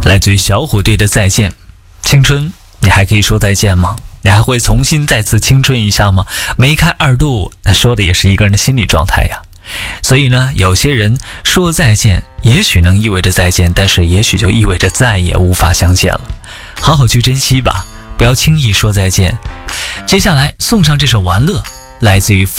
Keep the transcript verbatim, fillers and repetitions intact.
来自于小虎队的再见。青春，你还可以说再见吗？你还会重新再次青春一下吗？梅开二度，那说的也是一个人的心理状态呀。所以呢，有些人说再见也许能意味着再见，但是也许就意味着再也无法相见了。好好去珍惜吧，不要轻易说再见。接下来送上这首玩乐，来自于